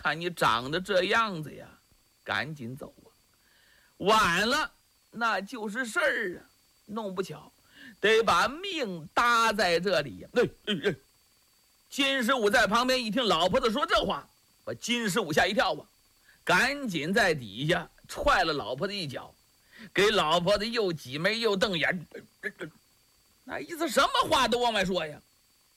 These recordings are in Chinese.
看你长得这样子呀，赶紧走啊！晚了那就是事儿啊，弄不巧得把命搭在这里呀。金十五在旁边一听老婆子说这话，把金十五吓一跳啊，赶紧在底下踹了老婆子一脚，给老婆子又挤眉又瞪眼，那意思什么话都往外说呀。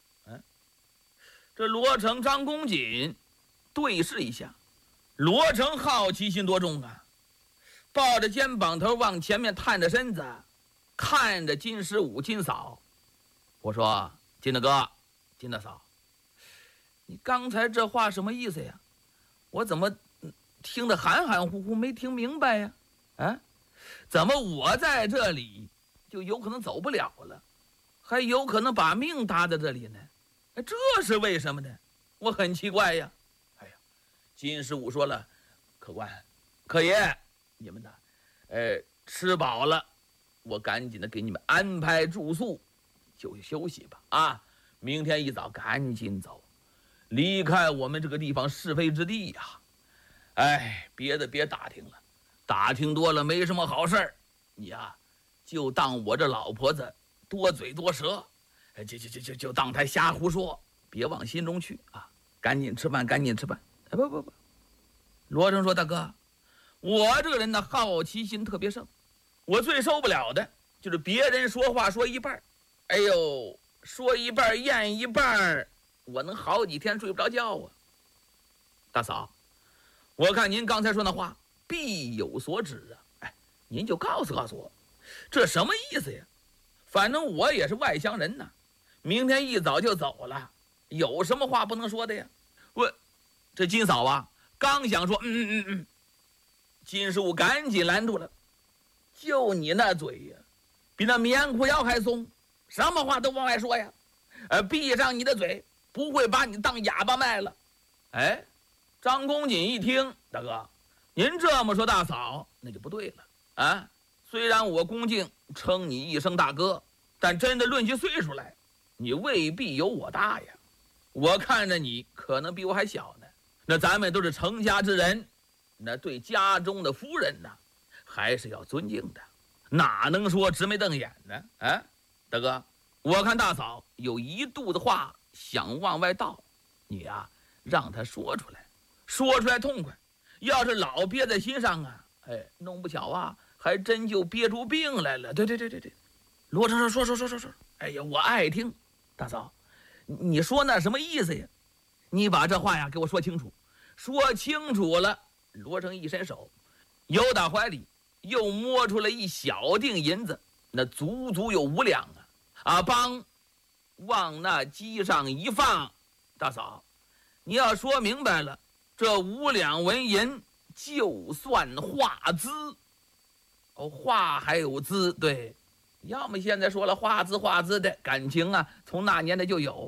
这罗成张公瑾对视一下，罗成好奇心多重啊，抱着肩膀头往前面探着身子，看着金十五金嫂。我说金大哥，金大嫂，你刚才这话什么意思呀？我怎么听得含含糊糊没听明白呀？怎么我在这里就有可能走不了了，还有可能把命搭在这里呢？这是为什么呢？我很奇怪呀。金十五说了，客官客爷，你们呢吃饱了，我赶紧的给你们安排住宿，就休息吧啊！明天一早赶紧走，离开我们这个地方是非之地呀。别的别打听了，打听多了没什么好事儿。你呀，就当我这老婆子多嘴多舌，就当她瞎胡说，别往心中去啊！赶紧吃饭，赶紧吃饭。不，罗成说，大哥，我这个人呢，好奇心特别盛，我最受不了的就是别人说话说一半，说一半咽一半，我能好几天睡不着觉啊。大嫂，我看您刚才说那话必有所指啊，您就告诉我，这什么意思呀？反正我也是外乡人呐，明天一早就走了，有什么话不能说的呀？这金嫂啊，刚想说金十五赶紧拦住了，就你那嘴呀，比那棉裤腰还松，什么话都往外说呀。闭上你的嘴，不会把你当哑巴卖了。张公瑾一听，大哥，您这么说大嫂那就不对了啊。虽然我恭敬称你一声大哥，但真的论起岁数来，你未必有我大呀。我看着你可能比我还小呢，那咱们都是成家之人，那对家中的夫人呢，还是要尊敬的，哪能说直眉瞪眼呢？大哥，我看大嫂有一肚子话想往外倒，你呀，让他说出来，说出来痛快。要是老憋在心上啊，弄不巧啊，还真就憋出病来了。对，罗成说，我爱听。大嫂，你说那什么意思呀？你把这话呀给我说清楚。说清楚了，罗成一伸手，由打怀里又摸出了一小锭银子，那足足有5两啊！帮往那机上一放。大嫂，你要说明白了，这5两纹银就算画资。画还有资，对，要么现在说了画资的感情啊，从那年代就有。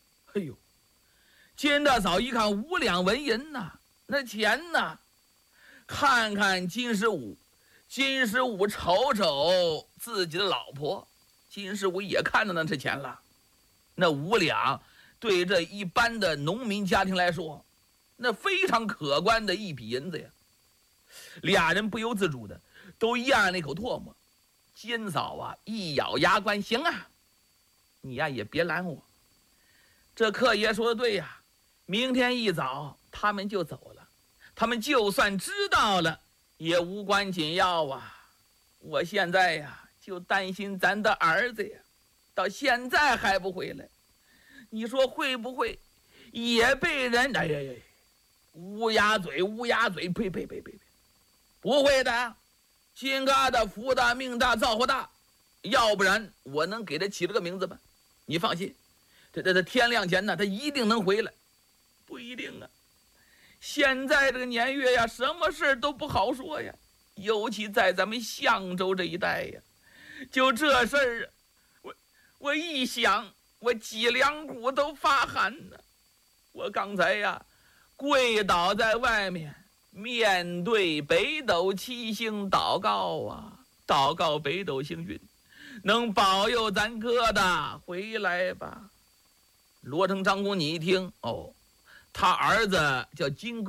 金大嫂一看5两纹银呐，那钱呐，看看金十五瞅瞅自己的老婆，金十五也看到那这钱了。那5两对这一般的农民家庭来说，那非常可观的一笔银子呀。俩人不由自主的都咽了一口唾沫。金嫂啊，一咬牙关，行啊，你呀也别拦我。这客爷说的对呀，明天一早他们就走了，他们就算知道了也无关紧要啊。我现在呀就担心咱的儿子呀，到现在还不回来，你说会不会也被人乌鸦嘴，呸，不会的，心嘎的福大命大造化大，要不然我能给他起了个名字吗？你放心，这天亮前呢，他一定能回来。不一定啊，现在这个年月呀，什么事都不好说呀，尤其在咱们象州这一带呀，就这事儿啊，我一想，我脊梁骨都发寒呢。我刚才呀，跪倒在外面，面对北斗七星祷告啊，祷告北斗星君能保佑咱哥的回来吧。罗成张公，你一听，他儿子叫金哥。